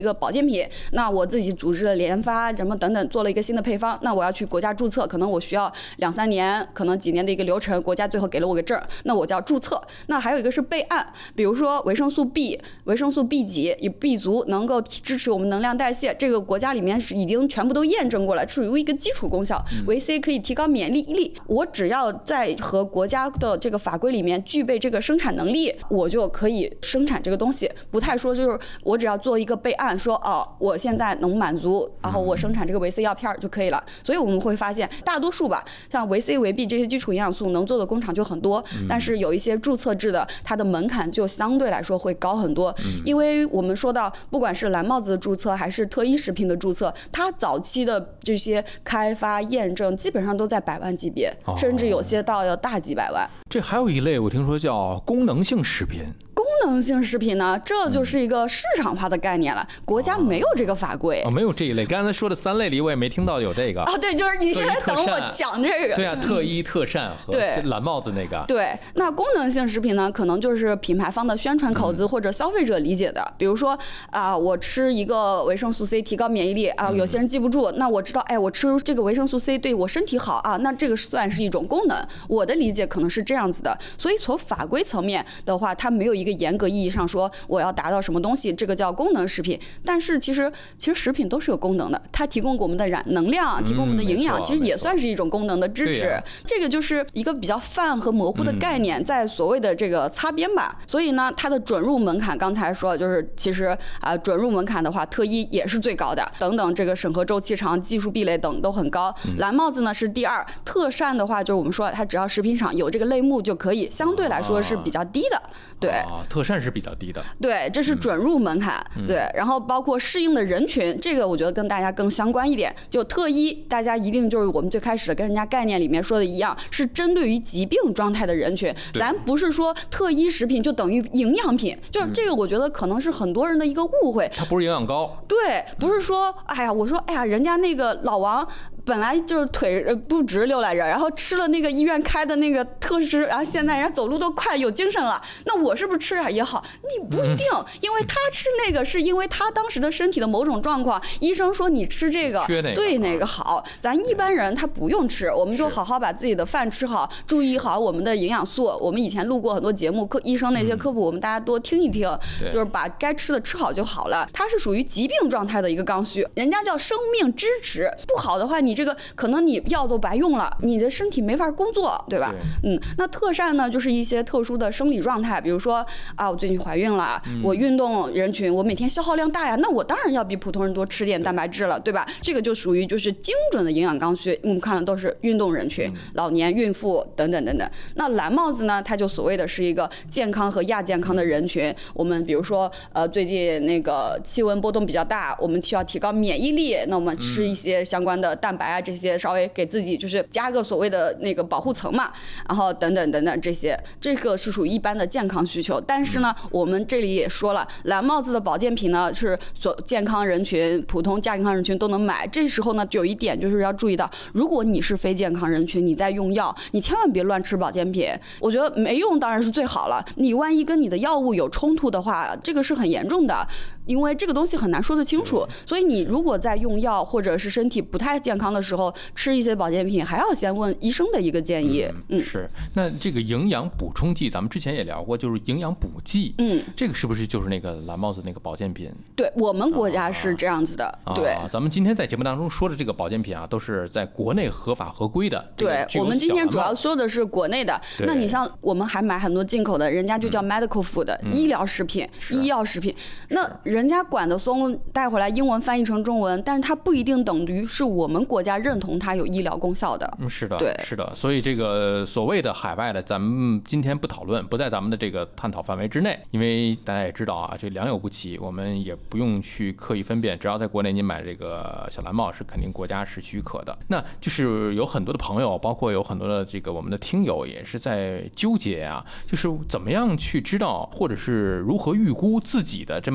一个保健品，那我自己组织了研发什么等等，做了一个新的配方，那我要去国家注册，可能我需要2-3年，可能几年的一个流程，国家最后给了我个证，那我就要注册。那还有一个是备案，比如说维生素 B、维生素 B 几、B 族能够支持我们能量代谢，这个国家里面是已经全部都验证过了，属于一个基础功效。维 C 可以提高免疫力，我只要在和国家的这个法规里面具备这个生产能力，我就可以生产这个东西，不太说就是我只要做一个备案，说我现在能满足，然后我生产这个维 C 药片就可以了。所以我们会发现，大多数吧，像维 C、维 B 这些基础营养素能做的工厂就很多，但是有一些注册制的，它的门槛就相对来说会高很多。因为我们说到，不管是蓝帽子的注册还是特一食品的注册，它早期的这些开发验证基本上都在100万级别，甚至有些到要大几百万。 这还有一类我听说叫功能性食品。 功能性食品呢，这就是一个市场化的概念了，国家没有这个法规。 没有这一类。刚才说的3类里，我也没听到有这个。 对，就是你现在等我讲这个。 对啊，特一、特善和蓝帽子那个。 对，那功能性食品呢，可能就是品牌方的宣传口子或者消费者理解的。比如说我吃一个维生素 C 提高免疫力有些人记不住，那我知道，我吃这个维生素 C 对我身体好那这个算是一种功能。我的理解可能是这样子的，所以从法规层面的话，它没有一个严格意义上说我要达到什么东西，这个叫功能食品。但是其实食品都是有功能的，它提供给我们的能量，提供我们的营养，其实也算是一种功能的支持。这个就是一个比较泛和模糊的概念，在所谓的这个擦边吧。所以呢，它的准入门槛刚才说就是其实准入门槛的话，特一也是最高的，等等这个审核周期长、技术壁垒等都很高。蓝帽子呢是第2，特善的话就是我们说它只要食品厂有这个类目就可以，相对来说是比较低的。对， 特善是比较低的。 对，这是准入门槛。对，然后包括适应的人群，这个我觉得跟大家更相关一点。就特一，大家一定就是我们最开始跟人家概念里面说的一样，是针对于疾病状态的人群。咱不是说特一食品就等于营养品，就是这个我觉得可能是很多人的一个误会。 它不是营养膏。 对，不是说我说人家那个老王本来就是腿不直溜来着，然后吃了那个医院开的那个特师，然后现在人家走路都快有精神了，那我是不是吃也好？你不一定，因为他吃那个是因为他当时的身体的某种状况，医生说你吃这个对哪个好，咱一般人他不用吃，我们就好好把自己的饭吃好，注意好我们的营养素。我们以前录过很多节目，医生那些科普我们大家多听一听，就是把该吃的吃好就好了。它是属于疾病状态的一个刚需，人家叫生命支持，不好的话你这个可能你药都白用了，你的身体没法工作，对吧？那特善呢就是一些特殊的生理状态，比如说我最近怀孕了，我运动人群，我每天消耗量大呀，那我当然要比普通人多吃点蛋白质了，对吧？这个就属于就是精准的营养刚需，我们看的都是运动人群、老年、孕妇等等等等。那蓝帽子呢，它就所谓的是一个健康和亚健康的人群。我们比如说最近那个气温波动比较大，我们需要提高免疫力，那我们吃一些相关的蛋白这些，稍微给自己就是加个所谓的那个保护层嘛，然后等等等等这些，这个是属于一般的健康需求。但是呢，我们这里也说了，蓝帽子的保健品呢是健康人群、普通亚健康人群都能买。这时候呢，有一点就是要注意到，如果你是非健康人群，你在用药，你千万别乱吃保健品。我觉得没用当然是最好了，你万一跟你的药物有冲突的话，这个是很严重的。因为这个东西很难说得清楚，所以你如果在用药或者是身体不太健康的时候吃一些保健品，还要先问医生的一个建议。 是。那这个营养补充剂，咱们之前也聊过，就是营养补剂。这个是不是就是那个蓝帽子那个保健品？ 对，我们国家是这样子的。对， 咱们今天在节目当中说的这个保健品都是在国内合法合规的。 对，我们今天主要说的是国内的。那你像我们还买很多进口的，人家就叫 medical food，医疗食品、医药食品。那人家管得松，带回来英文翻译成中文，但是它不一定等于是我们国家认同它有医疗功效的。 是的， 对， 是的。所以这个所谓的海外的，咱们今天不讨论，不在咱们的这个探讨范围之内，因为大家也知道这良莠不齐，我们也不用去刻意分辨，只要在国内你买这个小蓝帽是肯定国家是许可的。那就是有很多的朋友，包括有很多的这个我们的听友也是在纠结就是怎么样去知道或者是如何预估自己的这么一个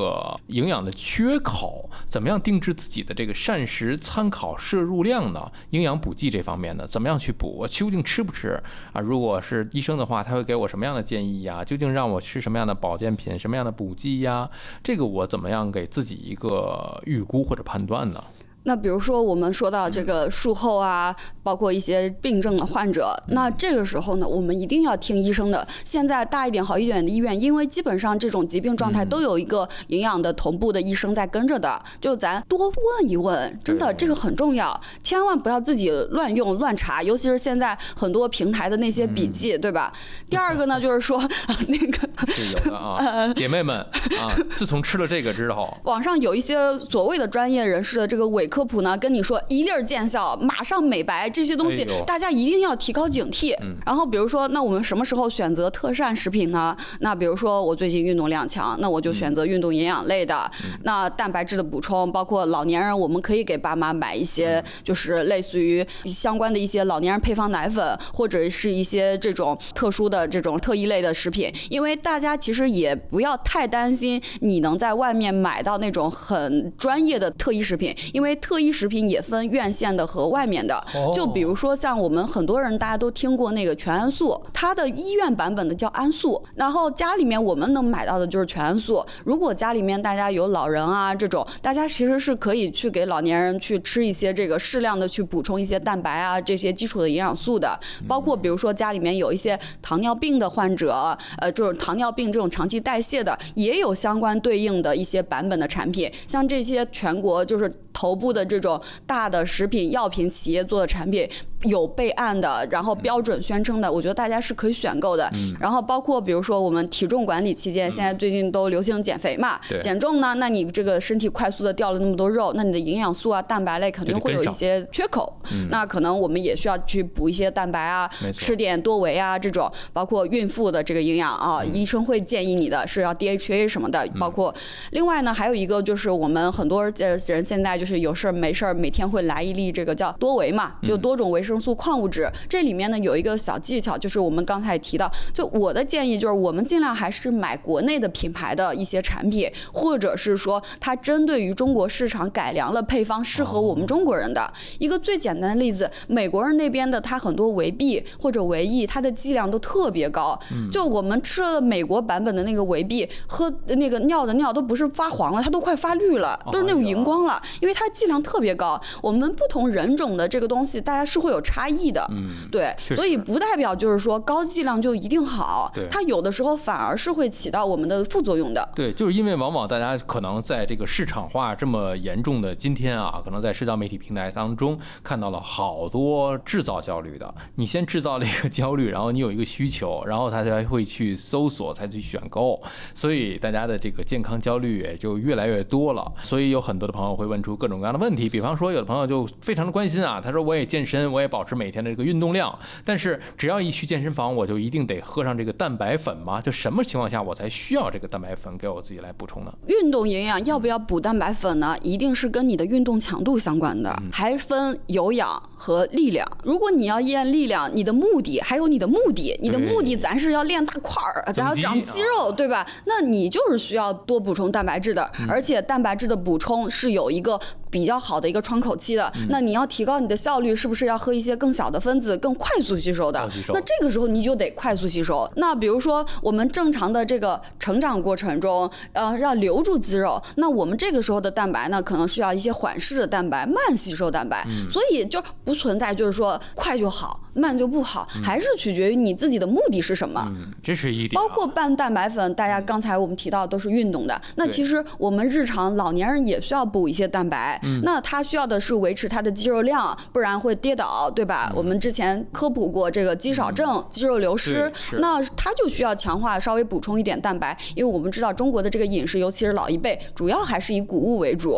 个营养的缺口，怎么样定制自己的这个膳食参考摄入量呢？营养补剂这方面呢，怎么样去补？我究竟吃不吃啊？如果是医生的话，他会给我什么样的建议呀？究竟让我吃什么样的保健品、什么样的补剂呀？这个我怎么样给自己一个预估或者判断呢？ 那比如说我们说到这个术后啊，包括一些病症的患者，那这个时候呢，我们一定要听医生的。现在大一点好一点的医院，因为基本上这种疾病状态都有一个营养的同步的医生在跟着的，就咱多问一问，真的这个很重要，千万不要自己乱用乱查，尤其是现在很多平台的那些笔记，对吧？第二个呢，就是说那个是有的啊，姐妹们啊，自从吃了这个之后， 网上有一些所谓的专业人士的这个伪科普呢，跟你说一粒儿见效，马上美白，这些东西大家一定要提高警惕。然后比如说，那我们什么时候选择特膳食品呢？那比如说我最近运动量强，那我就选择运动营养类的。那蛋白质的补充，包括老年人，我们可以给爸妈买一些，就是类似于相关的一些老年人配方奶粉，或者是一些这种特殊的这种特异类的食品。因为大家其实也不要太担心你能在外面买到那种很专业的特异食品，因为特异食品也分院线的和外面的。就比如说像我们很多人大家都听过那个全安素，它的医院版本的叫安素，然后家里面我们能买到的就是全安素。如果家里面大家有老人啊这种，大家其实是可以去给老年人去吃一些这个适量的去补充一些蛋白啊这些基础的营养素的。包括比如说家里面有一些糖尿病的患者，就是糖尿病这种长期代谢的，也有相关对应的一些版本的产品。像这些全国就是头部的这种大的食品药品企业做的产品，有备案的，然后标准宣称的，我觉得大家是可以选购的。然后包括比如说我们体重管理期间，现在最近都流行减肥嘛，减重呢，那你这个身体快速的掉了那么多肉，那你的营养素啊、蛋白类肯定会有一些缺口。那可能我们也需要去补一些蛋白啊，吃点多维啊这种，包括孕妇的这个营养啊，医生会建议你的是要 DHA 什么的，包括另外呢还有一个就是我们很多人现在就是有事没事每天会来一粒这个叫多维嘛，就多种维生素矿物质。这里面呢有一个小技巧，就是我们刚才也提到，就我的建议就是我们尽量还是买国内的品牌的一些产品，或者是说它针对于中国市场改良了配方，适合我们中国人的。一个最简单的例子，美国人那边的它很多维 B 或者维 E， 它的剂量都特别高。就我们吃了美国版本的那个维 B， 喝那个尿的尿都不是发黄了，它都快发绿了，都是那种荧光了，因为它剂量特别高。我们不同人种的这个东西，大家是会有差异的。对，所以不代表就是说高剂量就一定好，它有的时候反而是会起到我们的副作用的。 对，就是因为往往大家可能在这个市场化这么严重的今天啊，可能在社交媒体平台当中看到了好多制造焦虑的。你先制造了一个焦虑，然后你有一个需求，然后他才会去搜索，才去选购，所以大家的这个健康焦虑也就越来越多了。所以有很多的朋友会问出各种各样的问题，比方说有的朋友就非常的关心啊，他说我也健身，我也保持每天的这个运动量，但是只要一去健身房，我就一定得喝上这个蛋白粉吗？就什么情况下我才需要这个蛋白粉给我自己来补充呢？ 运动营养要不要补蛋白粉呢？一定是跟你的运动强度相关的，还分有氧和力量。如果你要练力量，你的目的还有你的目的，你的目的咱是要练大块儿，咱要长肌肉，对吧？那你就是需要多补充蛋白质的，而且蛋白质的补充是有一个比较好的一个窗口期的。那你要提高你的效率，是不是要喝一些更小的分子、更快速吸收的？那这个时候你就得快速吸收。那比如说我们正常的这个成长过程中，要留住肌肉，那我们这个时候的蛋白呢，可能需要一些缓释的蛋白、慢吸收蛋白。所以就不存在就是说快就好，慢就不好，还是取决于你自己的目的是什么。 这是一点。 包括拌蛋白粉，大家刚才我们提到都是运动的，那其实我们日常老年人也需要补一些蛋白。那他需要的是维持他的肌肉量，不然会跌倒，对吧？我们之前科普过这个肌少症、肌肉流失，那他就需要强化，稍微补充一点蛋白，因为我们知道中国的这个饮食，尤其是老一辈，主要还是以谷物为主。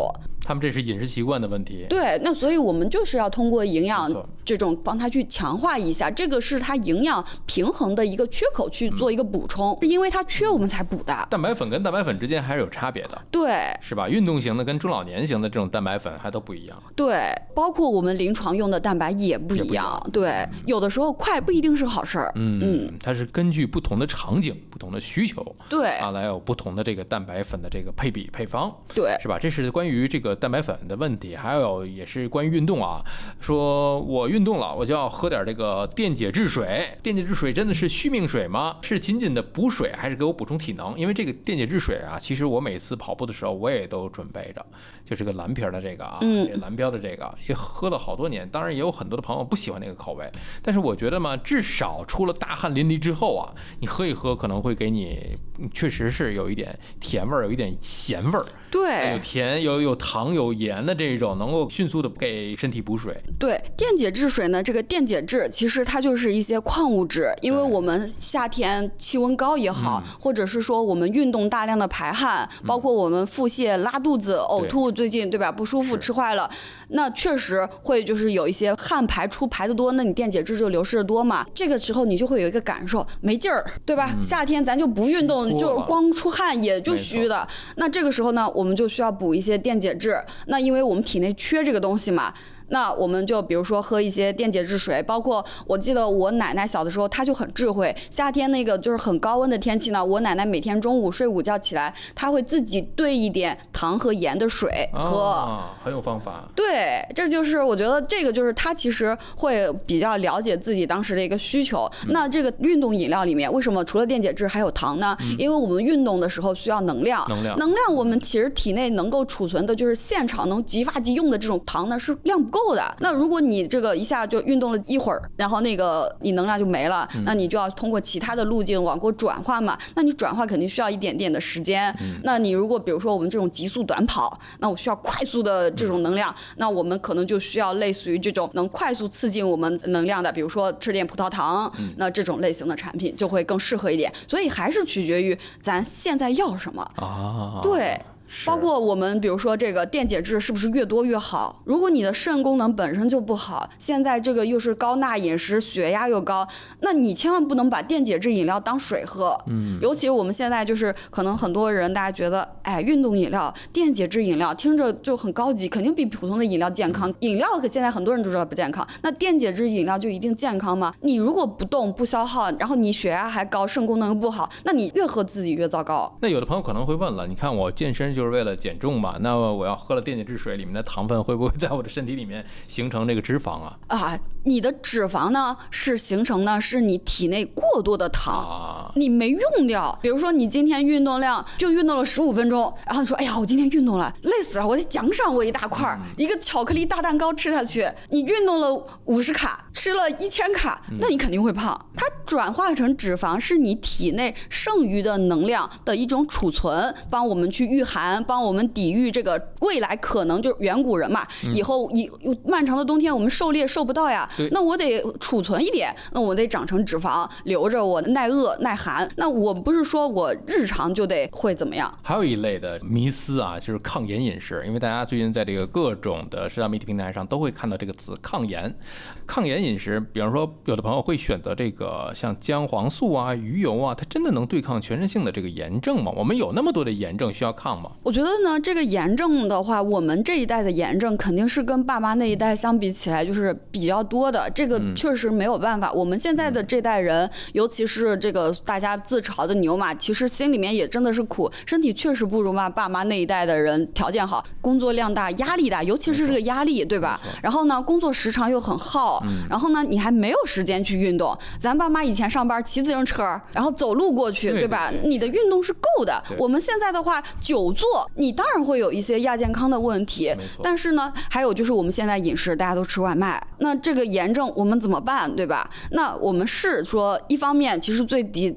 他们这是饮食习惯的问题。 对，那所以我们就是要通过营养没错这种帮他去强化一下，这个是他营养平衡的一个缺口去做一个补充，是因为它缺我们才补的。 蛋白粉跟蛋白粉之间还是有差别的， 对， 是吧？运动型的跟中老年型的这种蛋白粉还都不一样。 对，包括我们临床用的蛋白也不一样。对，有的时候快不一定是好事儿。 它是根据不同的场景、不同的需求， 对啊，来有不同的这个蛋白粉的这个配比配方， 对， 是吧？这是关于这个蛋白粉的问题，还有也是关于运动啊。说我运动了，我就要喝点这个电解质水。电解质水真的是续命水吗？是仅仅的补水，还是给我补充体能？因为这个电解质水啊，其实我每次跑步的时候我也都准备着，就这个蓝瓶的这个啊，这蓝标的这个也喝了好多年。当然也有很多的朋友不喜欢那个口味，但是我觉得嘛，至少出了大汗淋漓之后啊，你喝一喝可能会给你确实是有一点甜味儿，有一点咸味儿。 对， 有甜有糖有盐的这种，能够迅速的给身体补水。 对，电解质水呢，这个电解质其实它就是一些矿物质，因为我们夏天气温高也好，或者是说我们运动大量的排汗，包括我们腹泻、拉肚子、呕吐，最近对吧不舒服吃坏了，那确实会就是有一些汗排出排得多，那你电解质就流失的多嘛，这个时候你就会有一个感受没劲儿，对吧？夏天咱就不运动，就光出汗也就虚的。那这个时候呢，我们就需要补一些电解质。那因为我们体内缺这个东西嘛，那我们就比如说喝一些电解质水，包括我记得我奶奶小的时候，她就很智慧。夏天那个就是很高温的天气呢，我奶奶每天中午睡午觉起来，她会自己兑一点糖和盐的水喝， 很有方法。 对，这就是我觉得这个就是她其实会比较了解自己当时的一个需求。那这个运动饮料里面为什么除了电解质还有糖呢？因为我们运动的时候需要能量，我们其实体内能够储存的就是现场能即发即用的这种糖呢是量不够的。那如果你这个一下就运动了一会儿，然后那个你能量就没了，那你就要通过其他的路径往过转化嘛。那你转化肯定需要一点点的时间。那你如果比如说我们这种极速短跑，那我需要快速的这种能量，那我们可能就需要类似于这种能快速刺激我们能量的，比如说吃点葡萄糖，那这种类型的产品就会更适合一点。所以还是取决于咱现在要什么啊。对。包括我们比如说这个电解质是不是越多越好？如果你的肾功能本身就不好，现在这个又是高钠饮食，血压又高，那你千万不能把电解质饮料当水喝。尤其我们现在就是可能很多人大家觉得，哎，运动饮料、电解质饮料听着就很高级，肯定比普通的饮料健康。饮料可现在很多人都知道不健康，那电解质饮料就一定健康吗？你如果不动不消耗，然后你血压还高，肾功能又不好，那你越喝自己越糟糕。 那有的朋友可能会问了，你看我健身就是为了减重嘛，那我要喝了电解质水，里面的糖分会不会在我的身体里面形成这个脂肪啊？ 你的脂肪呢是形成的是你体内过多的糖，你没用掉。比如说你今天运动量就运动了15分钟，然后你说哎呀我今天运动了累死了，我得奖赏我一大块，一个巧克力大蛋糕吃下去。你运动了50卡，吃了1000卡，那你肯定会胖。它转化成脂肪是你体内剩余的能量的一种储存，帮我们去御寒，帮我们抵御这个未来可能就远古人嘛，以后漫长的冬天我们狩猎狩不到呀，那我得储存一点，那我得长成脂肪留着我耐饿耐寒。那我不是说我日常就得会怎么样。 还有一类的迷思啊，就是抗炎饮食，因为大家最近在这个各种的社交媒体平台上都会看到这个词抗炎。抗炎饮食，比方说有的朋友会选择这个像姜黄素啊、鱼油啊，它真的能对抗全身性的这个炎症吗？我们有那么多的炎症需要抗吗？ 我觉得呢，这个炎症的话，我们这一代的炎症肯定是跟爸妈那一代相比起来就是比较多的，这个确实没有办法。我们现在的这代人，尤其是这个大家自嘲的牛马，其实心里面也真的是苦，身体确实不如爸妈那一代的人条件好，工作量大，压力大，尤其是这个压力，对吧？然后呢，工作时长又很耗，然后呢，你还没有时间去运动。咱爸妈以前上班骑自行车，然后走路过去，对吧？你的运动是够的。我们现在的话，久坐，你当然会有一些亚健康的问题。但是呢，还有就是我们现在饮食大家都吃外卖，那这个炎症我们怎么办，对吧？那我们是说，一方面其实最底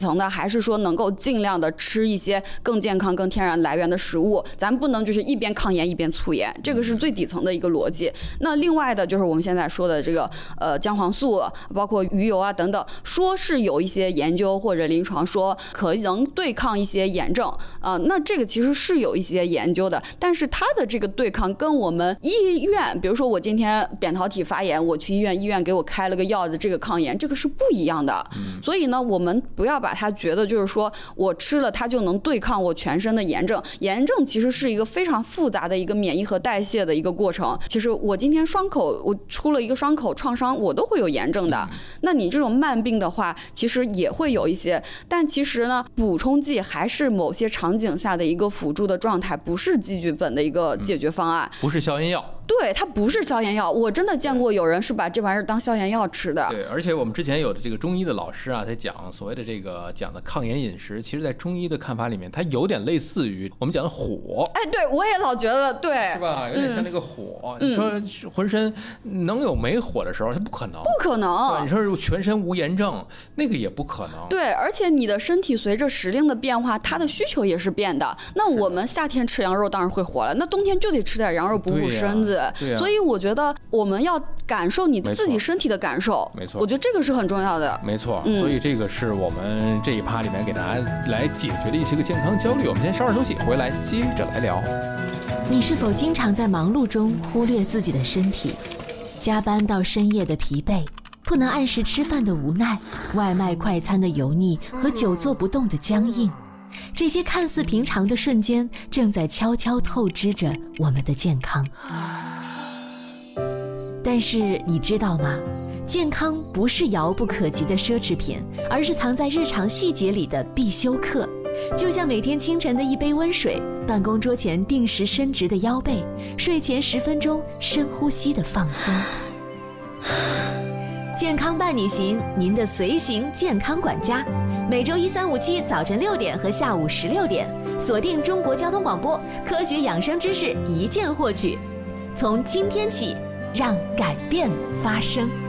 层的还是说能够尽量的吃一些更健康、更天然来源的食物，咱不能就是一边抗炎一边促炎，这个是最底层的一个逻辑。那另外的就是我们现在说的这个姜黄素，包括鱼油啊等等，说是有一些研究或者临床说可能对抗一些炎症那这个其实是有一些研究的，但是它的这个对抗跟我们医院，比如说我今天扁桃体发炎，我去医院给我开了个药的这个抗炎，这个是不一样的。所以呢，我们不要把它觉得就是说我吃了它就能对抗我全身的炎症，炎症其实是一个非常复杂的一个免疫和代谢的一个过程。其实我今天伤口，我出了一个伤口创伤，我都会有炎症的。那你这种慢病的话，其实也会有一些，但其实呢，补充剂还是某些场景下的一个辅助的状态，不是基剧本的一个解决方案， 不是消炎药。 对，它不是消炎药，我真的见过有人是把这玩意儿当消炎药吃的。 对，而且我们之前有的这个中医的老师啊，在讲所谓的这个讲的抗炎饮食，其实在中医的看法里面，它有点类似于我们讲的火。 哎，对，我也老觉得对， 是吧？有点像那个火。你说浑身能有没火的时候，它不可能， 不可能。 你说全身无炎症，那个也不可能。 对，而且你的身体随着时令的变化，它的需求也是变的。那我们夏天吃羊肉当然会火了，那冬天就得吃点羊肉补补身子。所以我觉得我们要感受你自己身体的感受， 没错， 我觉得这个是很重要的。 没错，所以这个是我们这一趴里面给大家来解决的一些个健康焦虑。我们先稍事休息，回来接着来聊。 你是否经常在忙碌中忽略自己的身体？加班到深夜的疲惫，不能按时吃饭的无奈，外卖快餐的油腻和久坐不动的僵硬，这些看似平常的瞬间，正在悄悄透支着我们的健康。但是你知道吗？健康不是遥不可及的奢侈品，而是藏在日常细节里的必修课。就像每天清晨的一杯温水，办公桌前定时伸直的腰背，睡前10分钟深呼吸的放松。健康伴你行，您的随行健康管家，每周1、3、5、7早晨6点和下午16点，锁定中国交通广播，科学养生知识一键获取。从今天起，让改变发生。